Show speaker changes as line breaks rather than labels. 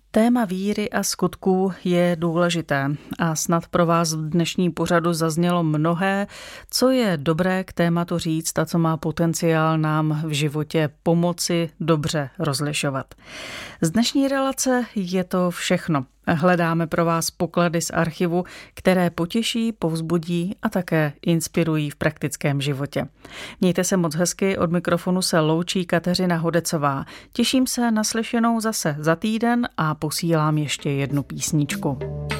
Téma víry a skutků je důležité a snad pro vás v dnešní pořadu zaznělo mnohé, co je dobré k tématu říct a co má potenciál nám v životě pomoci dobře rozlišovat. Z dnešní relace je to všechno. Hledáme pro vás poklady z archivu, které potěší, povzbudí a také inspirují v praktickém životě. Mějte se moc hezky, od mikrofonu se loučí Kateřina Hodecová. Těším se na slyšenou zase za týden a posílám ještě jednu písničku.